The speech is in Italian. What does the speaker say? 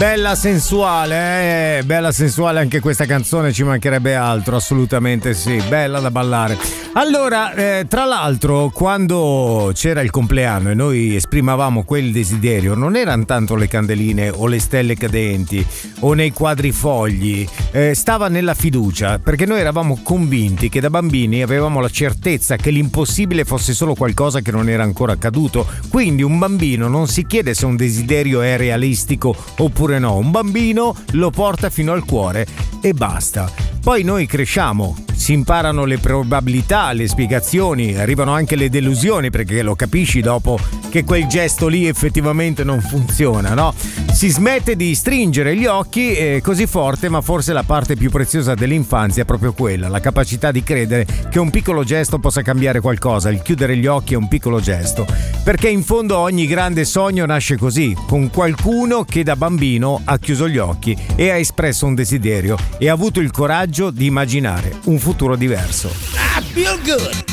bella sensuale anche questa canzone, ci mancherebbe altro, assolutamente sì, bella da ballare. Allora, tra l'altro, quando c'era il compleanno e noi esprimavamo quel desiderio, non erano tanto le candeline o le stelle cadenti o nei quadrifogli, stava nella fiducia, perché noi eravamo convinti che da bambini avevamo la certezza che l'impossibile fosse solo qualcosa che non era ancora accaduto. Quindi un bambino non si chiede se un desiderio è realistico oppure no, un bambino lo porta fino al cuore e basta. Poi noi cresciamo, si imparano le probabilità, le spiegazioni, arrivano anche le delusioni, perché lo capisci dopo che quel gesto lì effettivamente non funziona, no? Si smette di stringere gli occhi così forte, ma forse la parte più preziosa dell'infanzia è proprio quella, la capacità di credere che un piccolo gesto possa cambiare qualcosa. Il chiudere gli occhi è un piccolo gesto, perché in fondo ogni grande sogno nasce così, con qualcuno che da bambino ha chiuso gli occhi e ha espresso un desiderio e ha avuto il coraggio di immaginare un futuro diverso. I feel good.